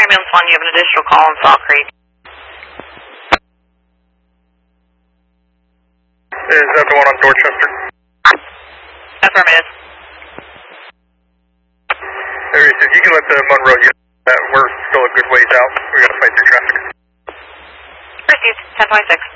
Ambulance 1, you have an additional call in Salt Creek. Is that the one on Dorchester? Affirmative. There, if you can let the Monroe unit know that we're still a good ways out. We gotta fight through traffic. Received, 1026.